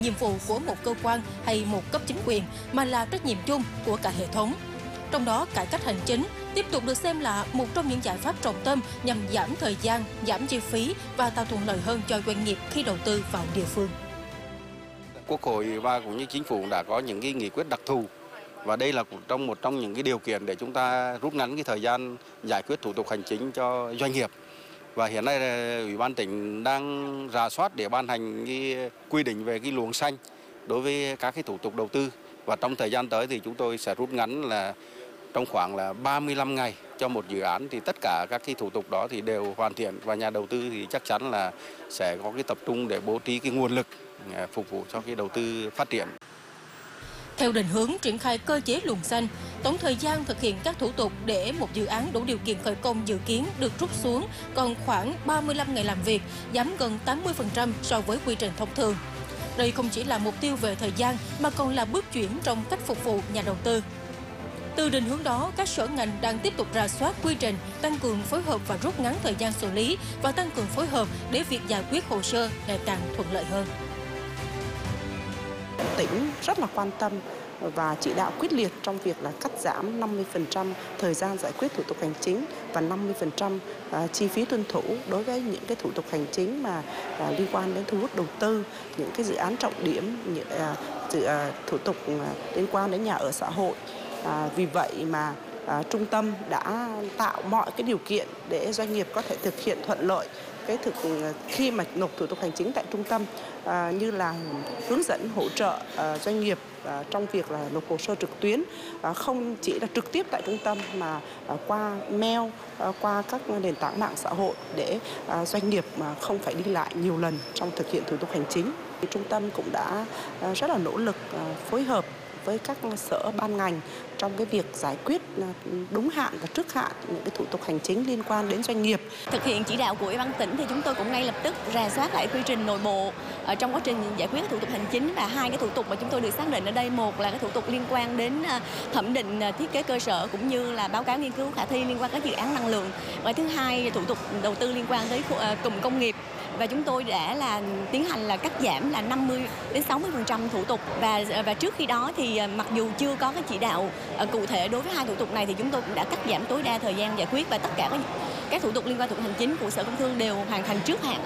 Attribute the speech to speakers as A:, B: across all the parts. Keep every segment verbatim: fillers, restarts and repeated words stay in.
A: nhiệm vụ của một cơ quan hay một cấp chính quyền, mà là trách nhiệm chung của cả hệ thống. Trong đó, cải cách hành chính tiếp tục được xem là một trong những giải pháp trọng tâm nhằm giảm thời gian, giảm chi phí và tạo thuận lợi hơn cho doanh nghiệp khi đầu tư vào địa phương.
B: Quốc hội và cũng như chính phủ đã có những cái nghị quyết đặc thù, và đây là trong một trong những cái điều kiện để chúng ta rút ngắn cái thời gian giải quyết thủ tục hành chính cho doanh nghiệp. Và hiện nay Ủy ban tỉnh đang rà soát để ban hành cái quy định về cái luồng xanh đối với các cái thủ tục đầu tư. Và trong thời gian tới thì chúng tôi sẽ rút ngắn là trong khoảng là ba mươi lăm ngày cho một dự án, thì tất cả các cái thủ tục đó thì đều hoàn thiện, và nhà đầu tư thì chắc chắn là sẽ có cái tập trung để bố trí cái nguồn lực phục vụ cho cái đầu tư phát triển.
A: Theo định hướng triển khai cơ chế luồng xanh, tổng thời gian thực hiện các thủ tục để một dự án đủ điều kiện khởi công dự kiến được rút xuống còn khoảng ba mươi lăm ngày làm việc, giảm gần tám mươi phần trăm so với quy trình thông thường. Đây không chỉ là mục tiêu về thời gian mà còn là bước chuyển trong cách phục vụ nhà đầu tư. Từ định hướng đó, các sở ngành đang tiếp tục rà soát quy trình, tăng cường phối hợp và rút ngắn thời gian xử lý và tăng cường phối hợp để việc giải quyết hồ sơ ngày càng thuận lợi hơn.
C: Tỉnh rất là quan tâm và chỉ đạo quyết liệt trong việc là cắt giảm năm mươi phần trăm thời gian giải quyết thủ tục hành chính và năm mươi phần trăm chi phí tuân thủ đối với những cái thủ tục hành chính mà liên quan đến thu hút đầu tư, những cái dự án trọng điểm, những dự thủ tục liên quan đến nhà ở xã hội. À, vì vậy mà à, trung tâm đã tạo mọi cái điều kiện để doanh nghiệp có thể thực hiện thuận lợi cái thực khi mà nộp thủ tục hành chính tại trung tâm, à, như là hướng dẫn hỗ trợ à, doanh nghiệp à, trong việc là nộp hồ sơ trực tuyến, à, không chỉ là trực tiếp tại trung tâm mà à, qua mail, à, qua các nền tảng mạng xã hội để à, doanh nghiệp mà không phải đi lại nhiều lần trong thực hiện thủ tục hành chính. Thì trung tâm cũng đã à, rất là nỗ lực à, phối hợp với các sở ban ngành trong cái việc giải quyết đúng hạn và trước hạn những cái thủ tục hành chính liên quan đến doanh nghiệp.
D: Thực hiện chỉ đạo của Ủy ban tỉnh thì chúng tôi cũng ngay lập tức rà soát lại quy trình nội bộ ở trong quá trình giải quyết thủ tục hành chính, và hai cái thủ tục mà chúng tôi được xác định ở đây, một là cái thủ tục liên quan đến thẩm định thiết kế cơ sở cũng như là báo cáo nghiên cứu khả thi liên quan đến dự án năng lượng, và thứ hai thủ tục đầu tư liên quan tới cụm công nghiệp. Và chúng tôi đã là tiến hành là cắt giảm là năm mươi đến sáu mươi phần trăm thủ tục, và và trước khi đó thì mặc dù chưa có cái chỉ đạo cụ thể đối với hai thủ tục này thì chúng tôi cũng đã cắt giảm tối đa thời gian giải quyết, và tất cả các, các thủ tục liên quan thủ tục hành chính của Sở Công Thương đều hoàn thành trước hạn.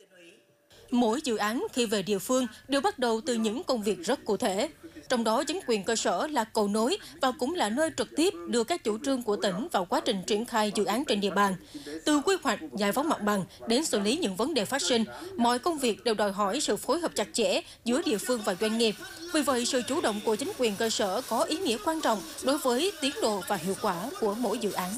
A: Mỗi dự án khi về địa phương đều bắt đầu từ những công việc rất cụ thể. Trong đó, chính quyền cơ sở là cầu nối và cũng là nơi trực tiếp đưa các chủ trương của tỉnh vào quá trình triển khai dự án trên địa bàn. Từ quy hoạch, giải phóng mặt bằng đến xử lý những vấn đề phát sinh, mọi công việc đều đòi hỏi sự phối hợp chặt chẽ giữa địa phương và doanh nghiệp. Vì vậy, sự chủ động của chính quyền cơ sở có ý nghĩa quan trọng đối với tiến độ và hiệu quả của mỗi dự án.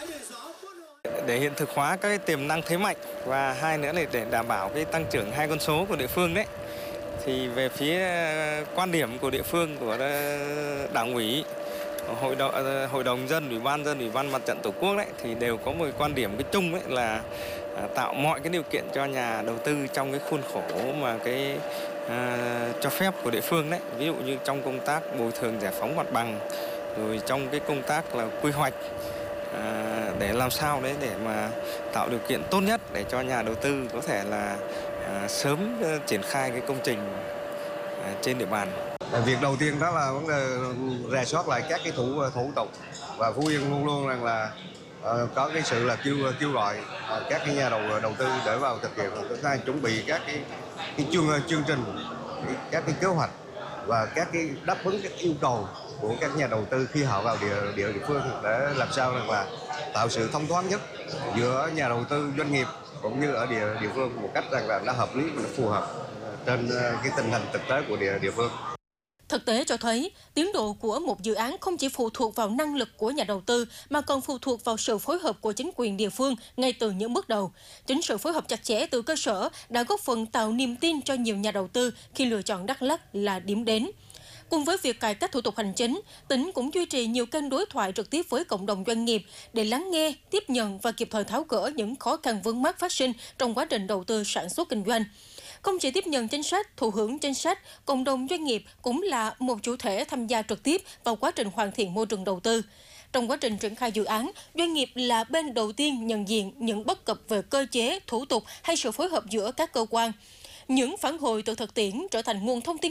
E: Để hiện thực hóa các cái tiềm năng thế mạnh, và hai nữa là để đảm bảo cái tăng trưởng hai con số của địa phương đấy, thì về phía quan điểm của địa phương, của đảng ủy, hội đồng, hội đồng dân, ủy ban dân, ủy ban mặt trận tổ quốc đấy, thì đều có một quan điểm cái chung ấy là tạo mọi cái điều kiện cho nhà đầu tư trong cái khuôn khổ mà cái à, cho phép của địa phương đấy, ví dụ như trong công tác bồi thường giải phóng mặt bằng, rồi trong cái công tác là quy hoạch, à, để làm sao đấy để mà tạo điều kiện tốt nhất để cho nhà đầu tư có thể là à, sớm triển khai cái công trình à, trên địa bàn.
F: Việc đầu tiên đó là vấn đề rà soát lại các cái thủ thủ tục, và Phú Yên luôn luôn rằng là uh, có cái sự là kêu kêu gọi uh, các cái nhà đầu đầu tư để vào thực hiện, thứ hai chuẩn bị các cái, cái chương chương trình, các cái kế hoạch và các cái đáp ứng các yêu cầu của các nhà đầu tư khi họ vào địa địa địa phương, để làm sao rằng là tạo sự thông thoáng nhất giữa nhà đầu tư, doanh nghiệp cũng như ở địa địa phương một cách rằng là nó hợp lý và nó phù hợp trên cái tình hình thực tế của địa địa phương.
A: Thực tế cho thấy, tiến độ của một dự án không chỉ phụ thuộc vào năng lực của nhà đầu tư mà còn phụ thuộc vào sự phối hợp của chính quyền địa phương ngay từ những bước đầu. Chính sự phối hợp chặt chẽ từ cơ sở đã góp phần tạo niềm tin cho nhiều nhà đầu tư khi lựa chọn Đắk Lắk là điểm đến. Cùng với việc cải cách thủ tục hành chính, tỉnh cũng duy trì nhiều kênh đối thoại trực tiếp với cộng đồng doanh nghiệp để lắng nghe, tiếp nhận và kịp thời tháo gỡ những khó khăn vướng mắc phát sinh trong quá trình đầu tư sản xuất kinh doanh. Không chỉ tiếp nhận chính sách, thụ hưởng chính sách, cộng đồng doanh nghiệp cũng là một chủ thể tham gia trực tiếp vào quá trình hoàn thiện môi trường đầu tư. Trong quá trình triển khai dự án, doanh nghiệp là bên đầu tiên nhận diện những bất cập về cơ chế, thủ tục hay sự phối hợp giữa các cơ quan. Những phản hồi từ thực tiễn trở thành nguồn thông tin